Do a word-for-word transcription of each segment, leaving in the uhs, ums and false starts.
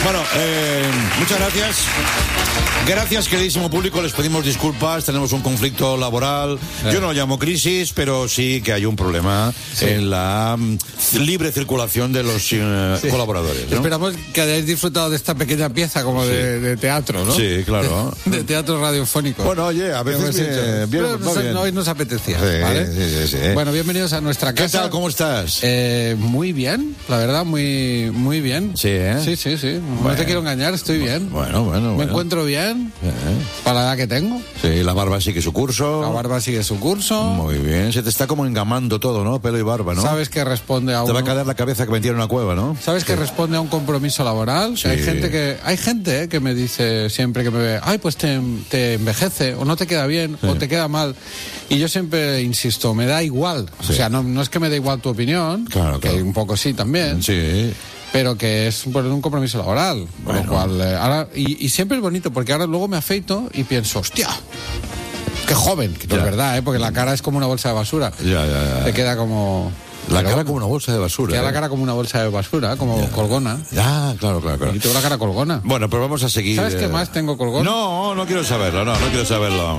Bueno, eh, muchas gracias. Gracias, queridísimo público. Les pedimos disculpas. Tenemos un conflicto laboral. Eh. Yo no lo llamo crisis, pero sí que hay un problema sí. en la um, libre circulación de los uh, sí. colaboradores, ¿no? Esperamos que hayáis disfrutado de esta pequeña pieza como sí. de, de teatro, ¿no? Sí, claro. De, de teatro radiofónico. Bueno, oye, a veces bien, bien, pero nos, bien. hoy nos apetecía, sí, ¿vale? Sí, sí, sí. Bueno, bienvenidos a nuestra casa. ¿Qué tal? ¿Cómo estás? Eh, muy bien, la verdad, muy muy bien. Sí, ¿eh? Sí, sí, sí. Bueno. No te quiero engañar, estoy bien. Bueno, bueno, bueno. Me encuentro bien, eh. para la edad que tengo. Sí, la barba sigue su curso. La barba sigue su curso. Muy bien, se te está como engamando todo, ¿no? Pelo y barba, ¿no? Sabes que responde a un... Te va a caer la cabeza que metieron en una cueva, ¿no? Sabes sí. que responde a un compromiso laboral. Sí. Hay gente que hay gente eh, que me dice siempre que me ve, ay, pues te, te envejece, o no te queda bien, sí. o te queda mal. Y yo siempre insisto, me da igual. Sí. O sea, no, no es que me dé igual tu opinión, claro, que claro. un poco sí también. Sí. Pero que es por un compromiso laboral. Bueno. Lo cual, eh, ahora, y, y siempre es bonito, porque ahora luego me afeito y pienso, hostia, qué joven, que no es verdad, ¿eh? Porque la cara es como una bolsa de basura. Ya, ya, ya. Te queda como... La Pero cara bueno, como una bolsa de basura. Queda ¿eh? la cara como una bolsa de basura, como ya. colgona. Ah, claro, claro, claro. Y tengo la cara colgona. Bueno, pues vamos a seguir. ¿Sabes eh... qué más tengo colgona? No, no quiero saberlo, no, no quiero saberlo.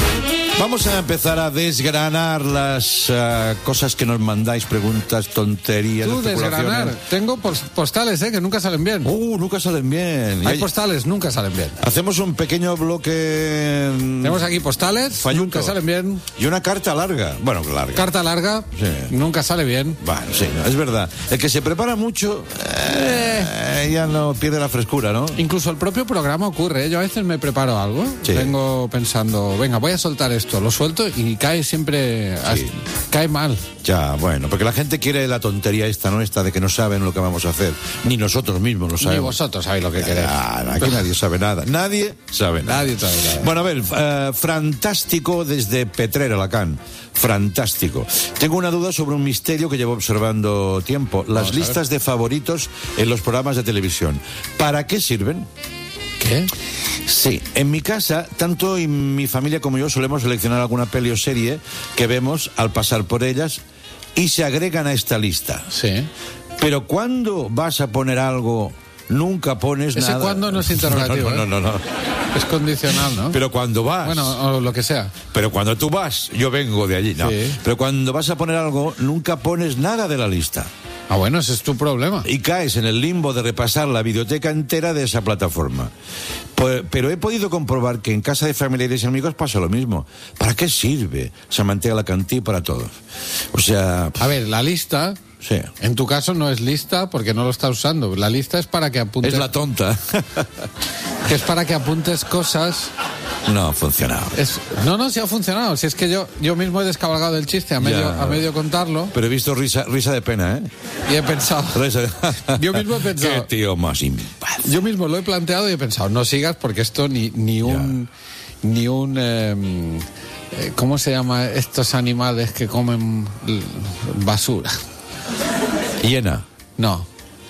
Vamos a empezar a desgranar las uh, cosas que nos mandáis, preguntas, tonterías, Tú desgranar. Tengo postales, ¿eh? Que nunca salen bien. Uh, nunca salen bien. Hay postales, nunca salen bien. Hacemos un pequeño bloque... Tenemos aquí postales, falluto. Nunca salen bien. Y una carta larga. Bueno, larga. Carta larga, sí. Nunca sale bien. Bueno, sí, no, es verdad. El que se prepara mucho, eh, eh. ya no pierde la frescura, ¿no? Incluso el propio programa ocurre, ¿eh? Yo a veces me preparo algo, sí. vengo pensando, venga, voy a soltar esto, lo suelto y cae siempre, sí. cae mal. Ya, bueno, porque la gente quiere la tontería esta, ¿no? Esta de que no saben lo que vamos a hacer. Ni nosotros mismos lo sabemos. Ni vosotros sabéis lo que queréis. Ah, aquí nadie sabe nada. Nadie sabe nada. Nadie sabe nada. Bueno, a ver, uh, Fantástico desde Petrera, Alacant. Fantástico. Tengo una duda sobre un misterio que llevo observando tiempo. Las Vamos listas de favoritos en los programas de televisión. ¿Para qué sirven? ¿Qué? Sí, en mi casa, tanto y mi familia como yo solemos seleccionar alguna peli o serie que vemos al pasar por ellas y se agregan a esta lista. Sí. Pero cuando vas a poner algo, nunca pones Ese nada. Ese cuando no es interrogativo. No, no, no, no, no. Es condicional, ¿no? Pero cuando vas... Bueno, o lo que sea. Pero cuando tú vas, yo vengo de allí, no. Sí. Pero cuando vas a poner algo, nunca pones nada de la lista. Ah, bueno, ese es tu problema. Y caes en el limbo de repasar la videoteca entera de esa plataforma. Pero he podido comprobar que en casa de familiares y amigos pasa lo mismo. ¿Para qué sirve Samantha Alacantí para todos? O sea... A ver, la lista... Sí. En tu caso no es lista porque no lo estás usando. La lista es para que apuntes... Es la tonta. Que es para que apuntes cosas... No ha funcionado. Es... No, no, sí ha funcionado. Si es que yo, yo mismo he descabalgado el chiste a medio, ya. a medio contarlo. Pero he visto risa, risa de pena, ¿eh? Y he pensado... Yo mismo he pensado... Qué tío más imbécil. Yo mismo lo he planteado y he pensado, no sigas porque esto ni, ni un... Ya. Ni un... Eh, ¿Cómo se llama estos animales que comen basura? Hiena. No.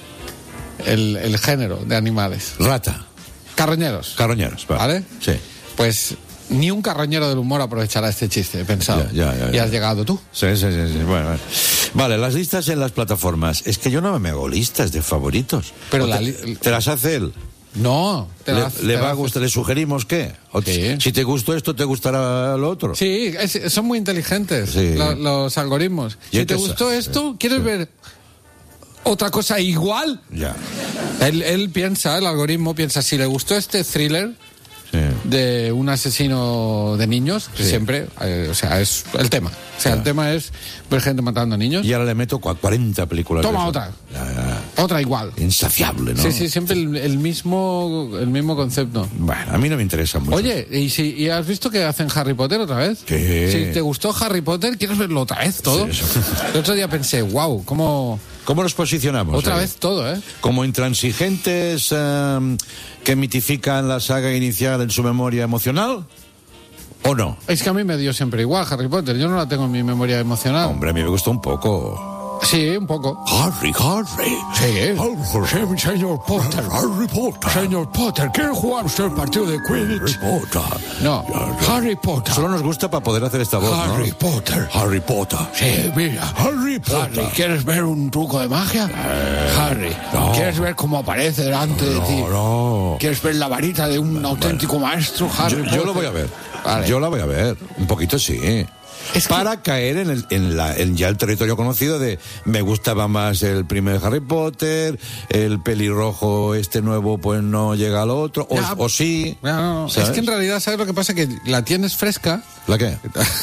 El, el género de animales. Rata. Carroñeros. Carroñeros, vale. ¿Vale? Sí. Pues ni un carroñero del humor aprovechará este chiste, he pensado. Ya, ya, ya, ya. Y has llegado tú. Sí, sí, sí, sí. Bueno, bueno. Vale, las listas en las plataformas. Es que yo no me hago listas de favoritos. Pero la te, li- ¿Te las hace él? No. Te ¿Le, las, le te va a las... gustar? ¿Le sugerimos qué? O Sí. Si te gustó esto, te gustará lo otro. Sí, es, son muy inteligentes Sí. lo, los algoritmos. Y Si te entonces- gustó esto, sí, ¿quieres sí. ver otra cosa igual? Ya. Él, él piensa, el algoritmo piensa, si le gustó este thriller Sí. de un asesino de niños, que Sí. siempre, eh, o sea, es el tema. O sea, Ya. el tema es ver gente matando niños. Y ahora le meto cua- cuarenta películas. Toma de eso. otra. Ya, ya. Otra igual. Insaciable, ¿no? Sí, sí, siempre el, el mismo el mismo concepto. Bueno, a mí no me interesa mucho. Oye, ¿y, si, ¿y has visto que hacen Harry Potter otra vez? Sí. Si te gustó Harry Potter, ¿quieres verlo otra vez todo? Sí, eso. El otro día pensé, wow, ¿cómo...? ¿Cómo nos posicionamos? Otra ahí? vez todo, ¿eh? Como intransigentes eh, que mitifican la saga inicial en su memoria emocional, ¿o no? Es que a mí me dio siempre igual Harry Potter. Yo no la tengo en mi memoria emocional. Hombre, a mí me gustó un poco. Sí, un poco. Harry, Harry. Sí. Harry, señor Potter. Harry Potter. Señor Potter, ¿quiere jugar usted el partido de Quidditch? Harry Potter. No, Harry Potter. Solo nos gusta para poder hacer esta voz, Harry ¿no? Potter. Harry Potter. Sí, mira. Harry Potter. Harry, ¿quieres ver un truco de magia? Eh, Harry, no. ¿quieres ver cómo aparece delante de ti? No, no. ¿Quieres ver la varita de un auténtico maestro, Harry Yo, Potter? yo lo voy a ver. Vale. Yo la voy a ver. Un poquito sí. Es para que... caer en, el, en, la, en ya el territorio conocido de me gustaba más el primer Harry Potter, el pelirrojo este nuevo pues no llega al otro, o, ya, o sí. No, no, no. Es que en realidad, ¿sabes lo que pasa? Que la tienes fresca. ¿La qué?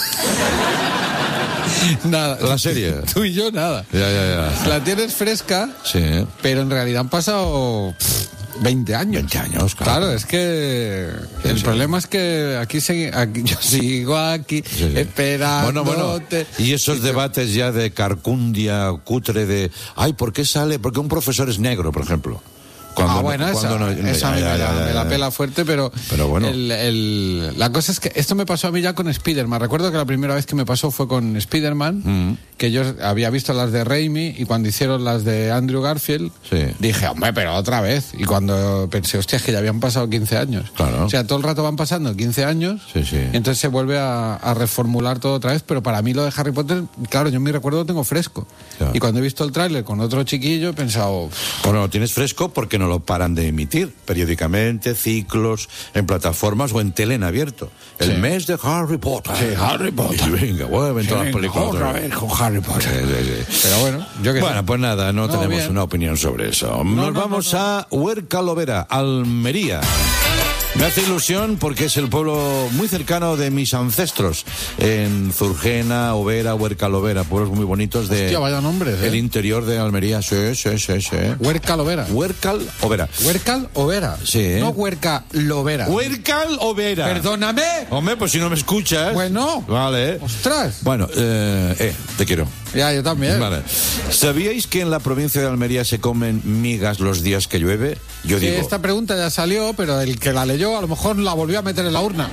Nada. La serie. Tú y yo nada. Ya, ya, ya. La tienes fresca, sí. Pero en realidad han pasado pff, veinte años. veinte años, claro. Claro, es que sí, el sí. problema es que aquí, segui, aquí yo sigo aquí sí, sí. esperando. Bueno, bueno. Y esos y debates te... ya de carcundia, cutre, de ay, ¿por qué sale? Porque un profesor es negro, por ejemplo. Cuando, ah, bueno, esa, no, esa ya, ya, me, ya, ya, me la pela fuerte, pero, pero bueno. el, el, la cosa es que esto me pasó a mí ya con Spider-Man. Recuerdo que la primera vez que me pasó fue con Spider-Man, mm. que yo había visto las de Raimi y cuando hicieron las de Andrew Garfield, sí. dije, hombre, pero otra vez. Y cuando pensé, hostia, es que ya habían pasado quince años. Claro. O sea, todo el rato van pasando quince años, sí, sí. y entonces se vuelve a, a reformular todo otra vez, pero para mí lo de Harry Potter, claro, yo en mi recuerdo lo tengo fresco. Claro. Y cuando he visto el tráiler con otro chiquillo, he pensado... Bueno, lo tienes fresco porque no lo paran de emitir periódicamente, ciclos, en plataformas o en tele en abierto. El sí. mes de Harry Potter. Sí, Harry Potter. Y venga, vuelven sí, todas las películas. Otra vez con Harry Potter. Sí, sí, sí. Pero bueno, yo que Bueno, sé. pues nada, no, no tenemos bien. una opinión sobre eso. No, Nos no, vamos no, no. a Huerca Lovera, Almería. Me hace ilusión porque es el pueblo muy cercano de mis ancestros, en Zurgena, Overa, Huerca Lovera, pueblos muy bonitos de Hostia, vaya nombres, ¿eh? el interior de Almería. Sí, sí, sí, sí. Huerca Lovera. Huercal Overa. Huercal Overa. Sí. No Huerca Lovera. Huercal Overa. Perdóname. Hombre, pues si no me escuchas. Bueno. Vale. Ostras. Bueno, eh, eh te quiero. Ya, yo también. Vale. ¿Sabíais que en la provincia de Almería se comen migas los días que llueve? Yo sí, digo... esta pregunta ya salió, pero el que la leyó a lo mejor la volvió a meter en la urna.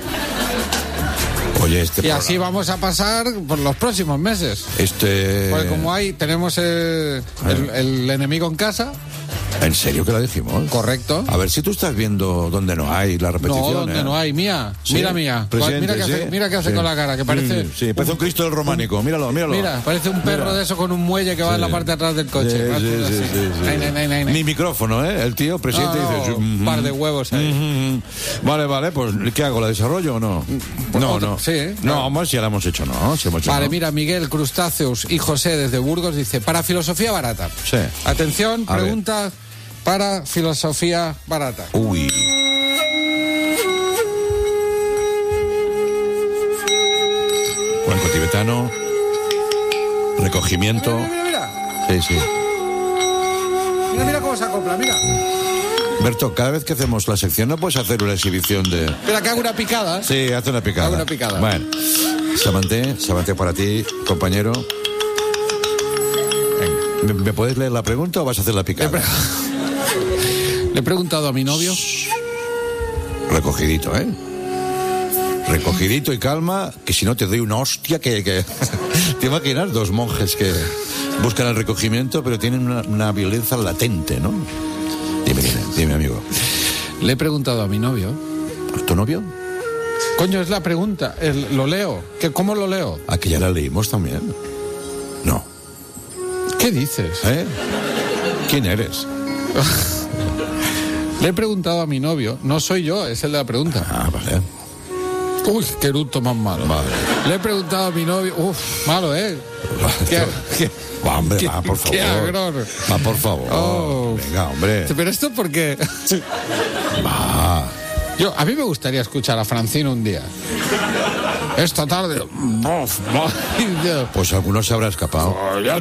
Oye, este y programa. Así vamos a pasar por los próximos meses. Este... Porque como hay, tenemos eh, el, el enemigo en casa... ¿En serio que la dijimos? Correcto. A ver si tú estás viendo donde no hay la repetición. No, donde ¿eh? no hay. Mía, ¿sí? Mira mía. Presidente, mira qué hace, ¿sí? mira qué hace sí. con la cara, que parece... Sí, sí parece un, un Cristo del románico. Míralo, míralo. Mira, parece un perro mira. de eso con un muelle que va sí. en la parte de atrás del coche. Sí, sí, sí, sí, sí. Ay, ay, ay, ay. Mi micrófono, ¿eh? El tío, presidente, no, dice... No, un par de huevos ahí. Mm-hmm. Vale, vale, pues ¿qué hago? ¿La desarrollo o no? Pues no, otro, no. Sí, ¿eh? No, hombre, si ya la hemos hecho, ¿no? Si hemos hecho, vale, no. mira, Miguel Crustáceos y José desde Burgos dice, para filosofía barata. Sí. Atención, A pregunta... ver. Para filosofía barata. Uy. Cuenco tibetano. Recogimiento. Mira, mira, mira. Sí, sí. Mira, mira cómo se acopla, mira. Berto, cada vez que hacemos la sección no puedes hacer una exhibición de... Espera, que hago una picada. Sí, hace una picada. Hago una picada. Bueno, Samanté, Samanté para ti, compañero. ¿Me, ¿Me puedes leer la pregunta o vas a hacer la picada? Le he preguntado a mi novio. Recogidito, ¿eh? Recogidito y calma, que si no te doy una hostia que... que... ¿Te imaginas dos monjes que buscan el recogimiento pero tienen una, una violencia latente, ¿no? Dime, dime, dime, amigo. Le he preguntado a mi novio. ¿A tu novio? Coño, es la pregunta. El, lo leo. ¿Qué, ¿Cómo lo leo? ¿A que ya la leímos también? No. ¿Qué dices? ¿Eh? ¿Quién eres? Le he preguntado a mi novio. No soy yo, es el de la pregunta. Ah, vale. Uy, qué eructo más malo. Vale. Le he preguntado a mi novio. Uf, malo, ¿eh? ¿Qué, qué, va, hombre, qué, va, por favor. Qué agror. Va, por favor. Oh. Venga, hombre. Pero esto porque... Va. Yo, a mí me gustaría escuchar a Francino un día. Esta tarde... Pues algunos se habrá escapado.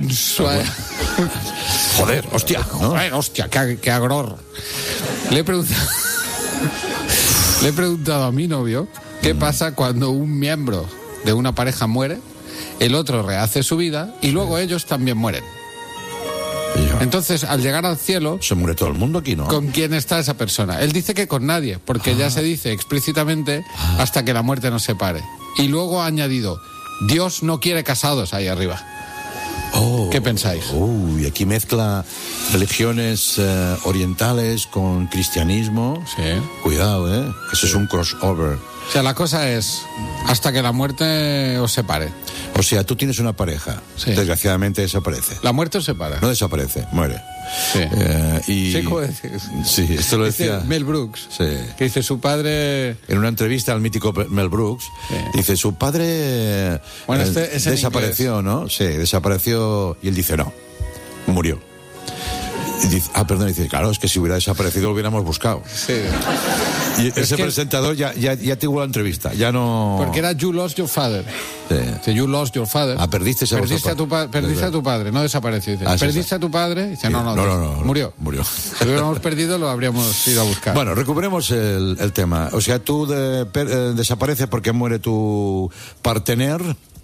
Joder, hostia. ¿No? Joder, hostia, qué, qué agror. Le he preguntado... Le he preguntado a mi novio qué mm. pasa cuando un miembro de una pareja muere, el otro rehace su vida y luego ellos también mueren. Ya. Entonces, al llegar al cielo... Se muere todo el mundo aquí, ¿no? ¿Con quién está esa persona? Él dice que con nadie, porque ah. ya se dice explícitamente ah. hasta que la muerte nos separe. Y luego ha añadido, Dios no quiere casados ahí arriba. Oh, ¿Qué pensáis? Uy, aquí mezcla religiones eh, orientales con cristianismo. Sí. Cuidado, ¿eh? Eso sí. Es un crossover. O sea, la cosa es hasta que la muerte os separe. O sea, tú tienes una pareja, sí. Desgraciadamente desaparece. La muerte os separa. No desaparece, muere. Sí. Eh, y... Sí, ¿cómo decís? Sí, esto lo decía... Dice Mel Brooks. Sí. Que dice su padre... En una entrevista al mítico Mel Brooks, sí. Dice, su padre bueno, eh, este es desapareció, ¿no? Sí, desapareció y él dice, no, murió. Y dice, ah, perdón, dice, claro, es que si hubiera desaparecido lo hubiéramos buscado. Sí. Y es ese que... presentador ya, ya, ya tuvo la entrevista, ya no... Porque era You Lost Your Father. Sí. Dice, You Lost Your Father. Ah, perdiste, ese perdiste, a tu, pa perdiste a tu padre, no desapareció. Dice, ah, perdiste sí, a tu padre. Dice, sí. no, no, no, no, no, no, murió. Murió. Si lo hubiéramos perdido, lo habríamos ido a buscar. Bueno, recuperemos el, el tema. O sea, tú de, per, eh, desapareces porque muere tu partener.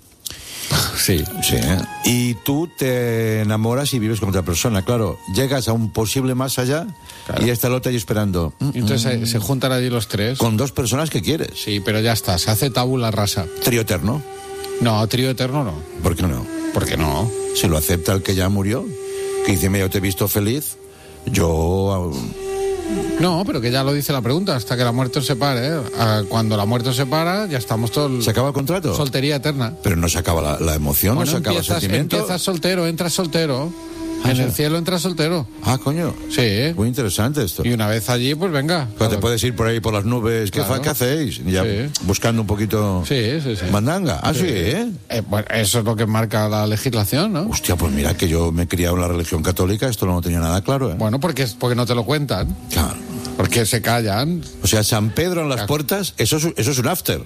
Sí. Sí. Y tú te enamoras y vives con otra persona. Claro, llegas a un posible más allá, claro. Y está el otro ahí esperando. Y entonces mm. se, se juntan allí los tres. Con dos personas que quieres. Sí, pero ya está, se hace tabula rasa. Trío eterno. No, trío eterno no. ¿Por qué no? ¿Por qué no? Si lo acepta el que ya murió, que dice, mira, yo te he visto feliz, yo... No, pero que ya lo dice la pregunta, hasta que la muerte os separe, ¿eh? Cuando la muerte os separa, ya estamos todos... ¿Se acaba el contrato? Soltería eterna. Pero no se acaba la, la emoción, bueno, no se acaba el sentimiento. Empiezas soltero, entras soltero. Ah, en sí. El cielo entras soltero. Ah, coño. Sí. Muy interesante esto. Y una vez allí, pues venga. Pero te puedes ir por ahí por las nubes. ¿Qué, claro. ¿Qué hacéis? Ya sí. Buscando un poquito... Sí, sí, sí. Mandanga. Ah, sí, sí ¿eh? eh bueno, eso es lo que marca la legislación, ¿no? Hostia, pues mira que yo me he criado en la religión católica, esto no lo tenía nada claro, ¿eh? Bueno, porque, porque no te lo cuentan. Claro. Porque se callan. O sea, San Pedro en las claro. puertas, eso es, eso es un after.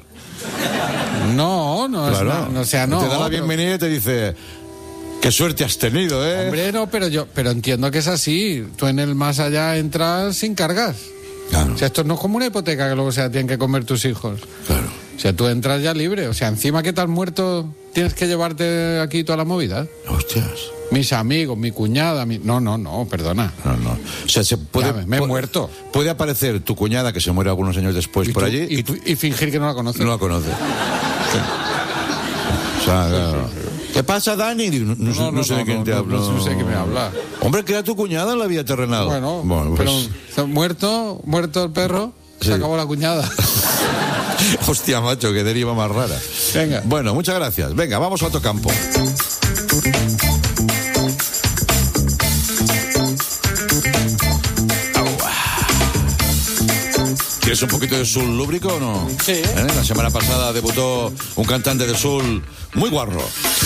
No, no claro. es una, o sea, no. Te da la bienvenida y te dice... Qué suerte has tenido, ¿eh? Hombre, no, pero yo pero entiendo que es así. Tú en el más allá entras sin cargas. Claro. O sea, esto no es como una hipoteca que luego se la tienen que comer tus hijos. Claro. O sea, tú entras ya libre. O sea, encima que te has muerto, tienes que llevarte aquí toda la movida. Hostias. Mis amigos, mi cuñada, mi... No, no, no, perdona. No, no. O sea, se puede... Ya, me he puede, muerto. Puede aparecer tu cuñada, que se muere algunos años después, y por tú, allí... Y, y, y fingir que no la conoces. No la conoces. Sí. O sea, sí, claro. Sí, sí. ¿Qué pasa, Dani? No, no, no, no, no sé no, de quién no, te hablo. No, no sé de qué me habla. Hombre, que era tu cuñada en la vida terrenal. Bueno, bueno pues... pero muerto, muerto el perro, sí. Se acabó la cuñada. Hostia, macho, qué deriva más rara. Venga. Bueno, muchas gracias. Venga, vamos a otro campo. ¿Quieres un poquito de soul lúbrico o no? Sí. ¿Eh? La semana pasada debutó un cantante de soul muy guarro.